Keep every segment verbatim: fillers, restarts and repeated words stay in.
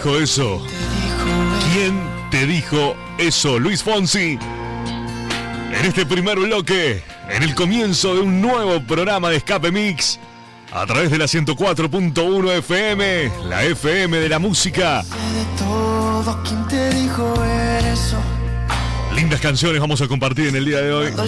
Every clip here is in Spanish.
dijo eso? ¿Quién te dijo eso? Luis Fonsi. En este primer bloque, en el comienzo de un nuevo programa de Escape Mix, a través de la ciento cuatro punto uno F M, la F M de la música. Lindas canciones vamos a compartir en el día de hoy.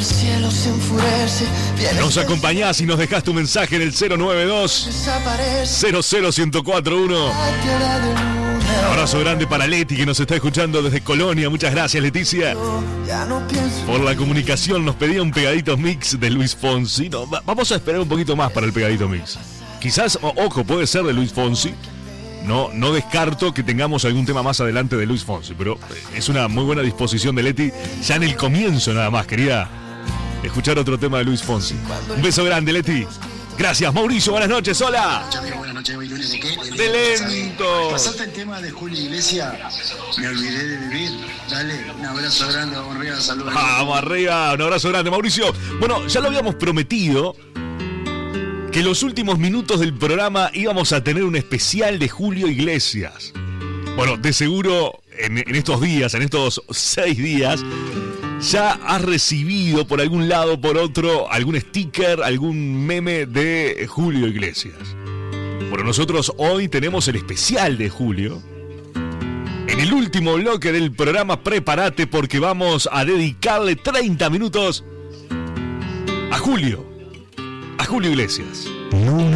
Nos acompañás y nos dejás tu mensaje en el cero nueve dos, cero cero uno cero cuatro uno. Un abrazo grande para Leti, que nos está escuchando desde Colonia. Muchas gracias, Leticia, por la comunicación. Nos pedía un pegadito mix de Luis Fonsi. No, va, vamos a esperar un poquito más para el pegadito mix. Quizás, o, ojo, puede ser de Luis Fonsi. No, no descarto que tengamos algún tema más adelante de Luis Fonsi, pero es una muy buena disposición de Leti. Ya en el comienzo nada más quería escuchar otro tema de Luis Fonsi. Un beso grande, Leti. Gracias, Mauricio, buenas noches, hola. Buenas noches, hoy lunes de qué? De lento. Pasaste el tema de Julio Iglesias, me olvidé de vivir. Dale, un abrazo grande, vamos arriba, saludos. Vamos arriba, un abrazo grande, Mauricio. Bueno, ya lo habíamos prometido, que en los últimos minutos del programa íbamos a tener un especial de Julio Iglesias. Bueno, de seguro en, en estos días, en estos seis días, ya has recibido por algún lado, por otro, algún sticker, algún meme de Julio Iglesias. Bueno, nosotros hoy tenemos el especial de Julio. En el último bloque del programa, prepárate porque vamos a dedicarle treinta minutos a Julio, a Julio Iglesias.